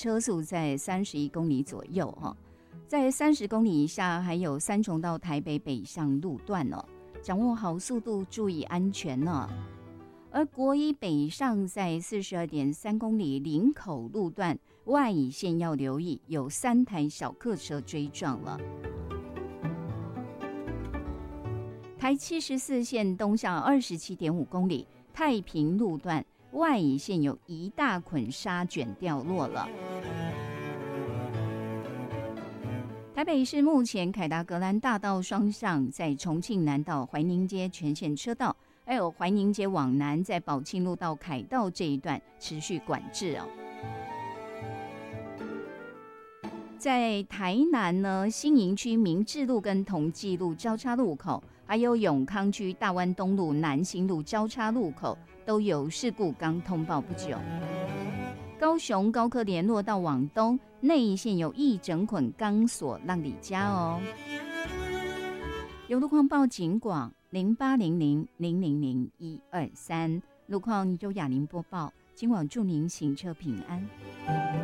车速在31公里左右在30公里以下还有三重到台北北向路段掌握好速度，注意安全而国一北上在42.3公里林口路段外乙线要留意，有3台小客车追撞了。台74线东向27.5公里太平路段外乙线有一大捆沙卷掉落了。台北市目前凯达格兰大道双向在重庆南到怀宁街全线车道，还有怀宁街往南在宝庆路到凯道这一段持续管制在台南呢，新营区明治路跟同济路交叉路口，还有永康区大湾东路南新路交叉路口都有事故，刚通报不久。高雄高科联络道往东内一线有一整捆钢索让你家有路况报警广0800000123，路况由雅玲播报。今晚祝您行车平安。